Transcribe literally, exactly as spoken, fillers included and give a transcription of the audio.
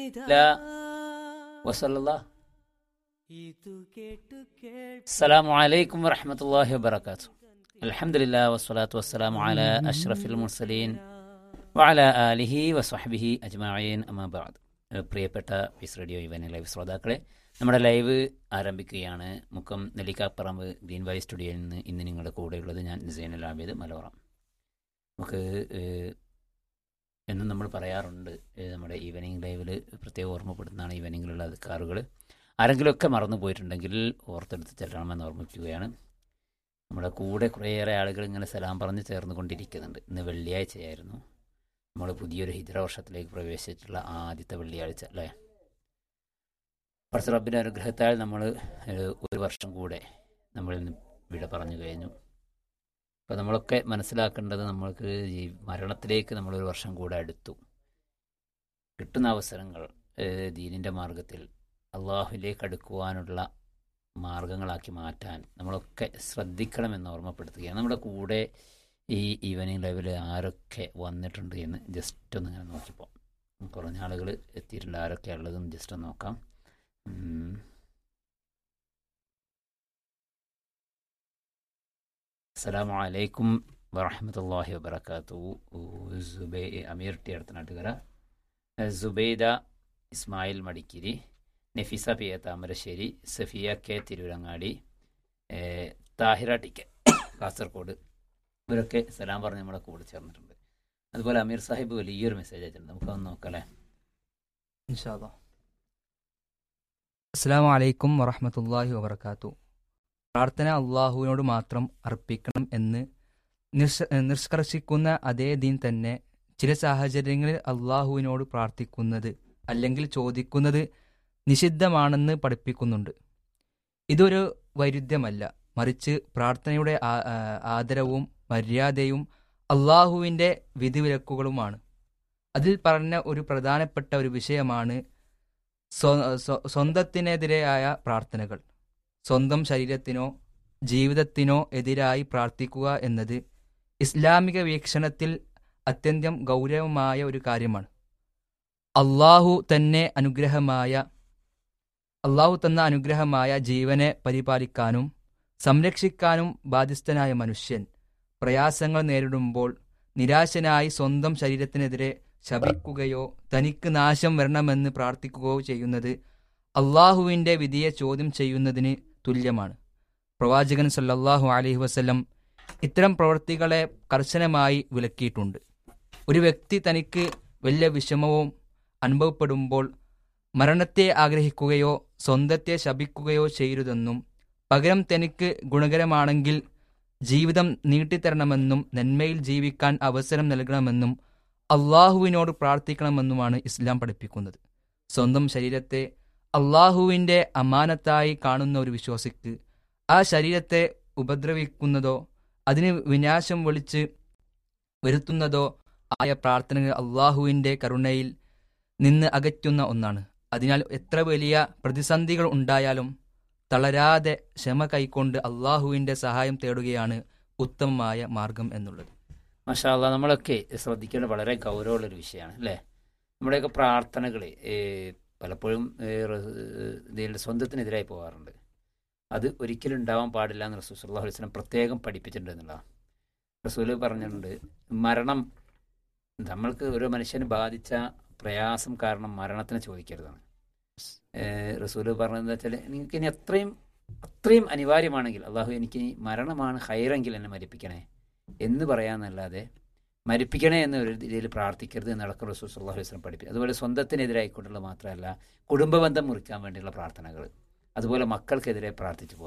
ലാ വസല്ലല്ലാഹു അസ്സലാമു അലൈക്കും വറഹ്മത്തുള്ളാഹി വബറകാതുഹു. അൽഹംദുലില്ലാഹി വസ്സലാത്തു വസ്സലാമു അലാ അഷ്റഫിൽ മുർസലീൻ വഅലാ ആലിഹി വസ്വഹ്ബിഹി അജ്മഈൻ അമ്മാ ബഅദ്. പ്രിയപ്പെട്ട പീസ് റേഡിയോ ഇവൻ ലൈവ് ശ്രോതാക്കളെ, നമ്മുടെ ലൈവ് ആരംഭിക്കുകയാണ്. മുക്കം നെല്ലിക്കാപ്പറമ്പ് ഗ്രീൻ വാലി സ്റ്റുഡിയോയിൽ നിന്ന് ഇന്ന് നിങ്ങളുടെ കൂടെയുള്ളത് ഞാൻ സൈനുൽ ആബിദ് മലപ്പുറം. നമുക്ക് എന്നും നമ്മൾ പറയാറുണ്ട്, നമ്മുടെ ഈവനിങ് ലൈവിൽ പ്രത്യേകം ഓർമ്മപ്പെടുന്നതാണ് ഈവനിങ്ങിലുള്ള കാറുകൾ. ആരെങ്കിലുമൊക്കെ മറന്നു പോയിട്ടുണ്ടെങ്കിൽ ഓർത്തെടുത്ത് ചെല്ലണമെന്ന് ഓർമ്മിക്കുകയാണ്. നമ്മുടെ കൂടെ കുറേയേറെ ആളുകൾ ഇങ്ങനെ സലാം പറഞ്ഞ് ചേർന്ന് കൊണ്ടിരിക്കുന്നുണ്ട്. ഇന്ന് വെള്ളിയാഴ്ചയായിരുന്നു. നമ്മൾ പുതിയൊരു ഹിജ്റ വർഷത്തിലേക്ക് പ്രവേശിച്ചിട്ടുള്ള ആദ്യത്തെ വെള്ളിയാഴ്ച അല്ലേ. പടച്ച റബ്ബിൻ്റെ അനുഗ്രഹത്താൽ നമ്മൾ ഒരു വർഷം കൂടെ നമ്മളിൽ നിന്ന് വിട പറഞ്ഞു കഴിഞ്ഞു. അപ്പോൾ നമ്മളൊക്കെ മനസ്സിലാക്കേണ്ടത്, നമ്മൾക്ക് ഈ മരണത്തിലേക്ക് നമ്മളൊരു വർഷം കൂടെ അടുത്തു. കിട്ടുന്ന അവസരങ്ങൾ ദീനിൻ്റെ മാർഗത്തിൽ അള്ളാഹുവിലേക്ക് അടുക്കുവാനുള്ള മാർഗങ്ങളാക്കി മാറ്റാൻ നമ്മളൊക്കെ ശ്രദ്ധിക്കണമെന്ന് ഓർമ്മപ്പെടുത്തുകയാണ്. നമ്മുടെ കൂടെ ഈ ഈവനിങ് ലൈവിൽ ആരൊക്കെ വന്നിട്ടുണ്ട് എന്ന് ജസ്റ്റ് ഒന്ന് ഇങ്ങനെ നോക്കിപ്പോൾ കുറഞ്ഞ ആളുകൾ എത്തിയിട്ടുണ്ട്. ആരൊക്കെ ഉള്ളതെന്ന് ജസ്റ്റ് ഒന്ന് നോക്കാം. അസ്സലാമു അലൈക്കും വറഹ്മത്തുള്ളാഹി വബറകാതുഹു. സുബൈ അമീർ ടി അടുത്ത നാട്ടുകര, Subaida Ismail Madikeri, Nafeesa P A Thamarassery, Safiya K Tirurangadi, Thahira T K Kasaragod, ഇവരൊക്കെ സലാം പറഞ്ഞ് നമ്മുടെ കൂടെ ചേർന്നിട്ടുണ്ട്. അതുപോലെ അമീർ സാഹിബ് വലിയൊരു മെസ്സേജ് അയച്ചിട്ടുണ്ട്. നമുക്കൊന്ന് നോക്കല്ലേ. ഇൻഷാ അല്ലാഹ്. അസ്സലാമു അലൈക്കും വറഹ്മത്തുള്ളാഹി വബറകാതുഹു. പ്രാർത്ഥന അള്ളാഹുവിനോട് മാത്രം അർപ്പിക്കണം എന്ന് നിഷ് നിഷ്കർഷിക്കുന്ന അതേ ദീൻ തന്നെ ചില സാഹചര്യങ്ങളിൽ അള്ളാഹുവിനോട് പ്രാർത്ഥിക്കുന്നത് അല്ലെങ്കിൽ ചോദിക്കുന്നത് നിഷിദ്ധമാണെന്ന് പഠിപ്പിക്കുന്നുണ്ട്. ഇതൊരു വൈരുദ്ധ്യമല്ല, മറിച്ച് പ്രാർത്ഥനയുടെ ആദരവും മര്യാദയും അള്ളാഹുവിൻ്റെ വിധിവിലക്കുകളുമാണ്. അതിൽ പറഞ്ഞ ഒരു പ്രധാനപ്പെട്ട ഒരു വിഷയമാണ് സ്വന്തത്തിനെതിരെയായ പ്രാർത്ഥനകൾ. സ്വന്തം ശരീരത്തിനോ ജീവിതത്തിനോ എതിരായി പ്രാർത്ഥിക്കുക എന്നത് ഇസ്ലാമിക വീക്ഷണത്തിൽ അത്യന്തം ഗൗരവമായ ഒരു കാര്യമാണ്. അള്ളാഹു തന്നെ അനുഗ്രഹമായ അള്ളാഹു തന്ന അനുഗ്രഹമായ ജീവനെ പരിപാലിക്കാനും സംരക്ഷിക്കാനും ബാധ്യസ്ഥനായ മനുഷ്യൻ പ്രയാസങ്ങൾ നേരിടുമ്പോൾ നിരാശനായി സ്വന്തം ശരീരത്തിനെതിരെ ശപിക്കുകയോ തനിക്ക് നാശം വരണമെന്ന് പ്രാർത്ഥിക്കുകയോ ചെയ്യുന്നത് അള്ളാഹുവിൻ്റെ വിധിയെ ചോദ്യം ചെയ്യുന്നതിന് തുല്യമാണ്. പ്രവാചകൻ സല്ലല്ലാഹു അലൈഹി വസല്ലം ഇത്തരം പ്രവൃത്തികളെ കർശനമായി വിലക്കിയിട്ടുണ്ട്. ഒരു വ്യക്തി തനിക്ക് വലിയ വിഷമവും അനുഭവപ്പെടുമ്പോൾ മരണത്തെ ആഗ്രഹിക്കുകയോ സ്വന്തത്തെ ശപിക്കുകയോ ചെയ്യരുതെന്നും പകരം തനിക്ക് ഗുണകരമാണെങ്കിൽ ജീവിതം നീട്ടിത്തരണമെന്നും നന്മയിൽ ജീവിക്കാൻ അവസരം നൽകണമെന്നും അള്ളാഹുവിനോട് പ്രാർത്ഥിക്കണമെന്നുമാണ് ഇസ്ലാം പഠിപ്പിക്കുന്നത്. സ്വന്തം ശരീരത്തെ അള്ളാഹുവിൻ്റെ അമാനത്തായി കാണുന്ന ഒരു വിശ്വാസിക്ക് ആ ശരീരത്തെ ഉപദ്രവിക്കുന്നതോ അതിന് വിനാശം വിളിച്ച് വരുത്തുന്നതോ ആയ പ്രാർത്ഥനകൾ അള്ളാഹുവിൻ്റെ കരുണയിൽ നിന്ന് അകറ്റുന്ന ഒന്നാണ്. അതിനാൽ എത്ര വലിയ പ്രതിസന്ധികൾ ഉണ്ടായാലും തളരാതെ ക്ഷമ കൈക്കൊണ്ട് അള്ളാഹുവിൻ്റെ സഹായം തേടുകയാണ് ഉത്തമമായ മാർഗം എന്നുള്ളത്. മാഷാ അല്ലാഹ്, നമ്മളൊക്കെ ശ്രദ്ധിക്കേണ്ട വളരെ ഗൗരവമുള്ളൊരു വിഷയമാണ് അല്ലേ. നമ്മുടെയൊക്കെ പ്രാർത്ഥനകൾ പലപ്പോഴും ഇതിൻ്റെ സ്വന്തത്തിനെതിരായി പോകാറുണ്ട്. അത് ഒരിക്കലും ഉണ്ടാവാൻ പാടില്ല എന്ന് റസൂൽ സല്ലല്ലാഹു അലൈഹി വസല്ലം പ്രത്യേകം പഠിപ്പിച്ചിട്ടുണ്ട് എന്നുള്ളതാണ്. റസൂൽ പറഞ്ഞിട്ടുണ്ട്, മരണം നമ്മൾക്ക് ഓരോ മനുഷ്യന് ബാധിച്ച പ്രയാസം കാരണം മരണത്തിനെ ചോദിക്കരുതാണ്. റസൂൽ പറഞ്ഞതെന്ന് വെച്ചാൽ, നിങ്ങൾക്ക് ഇനി അത്രയും അത്രയും അനിവാര്യമാണെങ്കിൽ അള്ളാഹു എനിക്ക് മരണമാണ് ഹൈറെങ്കിൽ എന്നെ മരിപ്പിക്കണേ എന്ന് പറയാമെന്നല്ലാതെ മരിപ്പിക്കണേ എന്ന് ഒരു രീതിയിൽ പ്രാർത്ഥിക്കരുത് എന്നടക്കം റസൂൽ സല്ലല്ലാഹു അലൈഹി വസല്ലം പഠിപ്പിക്കും. അതുപോലെ സ്വന്തത്തിനെതിരായിക്കൊണ്ടുള്ള മാത്രമല്ല, കുടുംബബന്ധം മുറിക്കാൻ വേണ്ടിയുള്ള പ്രാർത്ഥനകൾ, അതുപോലെ മക്കൾക്കെതിരെ പ്രാർത്ഥിച്ചു പോകുക.